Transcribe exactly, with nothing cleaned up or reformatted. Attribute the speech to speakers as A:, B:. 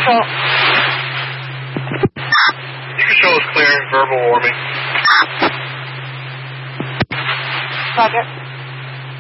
A: control.
B: You control is clear. Verbal warming.
A: Roger.